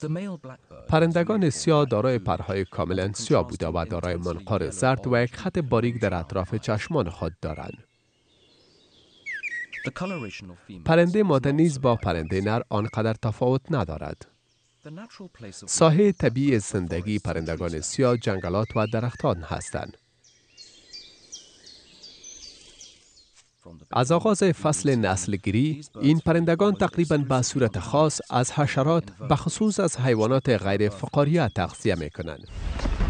پرندگان سیاه دارای پرهای کاملا سیاه بوده و دارای منقار زرد و یک خط باریک در اطراف چشمان خود دارند. پرنده ماده نیز با پرنده نر آنقدر تفاوت ندارد. ساحه طبیعی زندگی پرندگان سیاه جنگلات و درختان هستند. از آغاز فصل نسل‌گیری، این پرندگان تقریباً به صورت خاص از حشرات، بخصوص از حیوانات غیر فقاریه تغذیه می کنند.